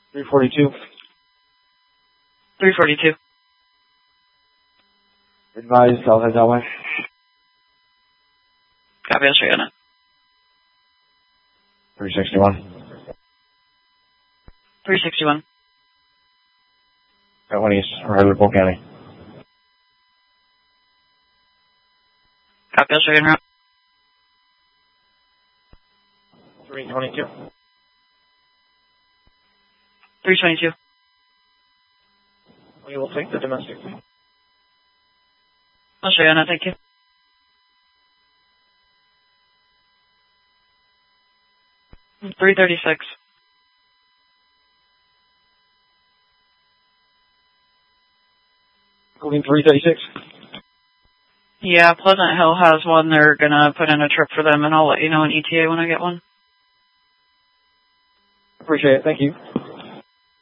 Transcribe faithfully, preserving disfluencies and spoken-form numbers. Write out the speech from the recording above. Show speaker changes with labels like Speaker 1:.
Speaker 1: three forty-two.
Speaker 2: three forty-two.
Speaker 1: Advise, I'll head that way.
Speaker 2: Copy, I'll show you on it.
Speaker 1: three sixty-one.
Speaker 2: three sixty-one.
Speaker 1: Got one east, right with Polk County.
Speaker 2: Copy, I'll show you en route.
Speaker 1: three twenty-two.
Speaker 2: three twenty-two.
Speaker 1: We will take the domestic.
Speaker 2: I'll show you on it, thank you. three thirty-six.
Speaker 1: Going three thirty-six.
Speaker 2: Yeah, Pleasant Hill has one. They're going to put in a trip for them, and I'll let you know an E T A when I get one.
Speaker 1: Appreciate it. Thank you.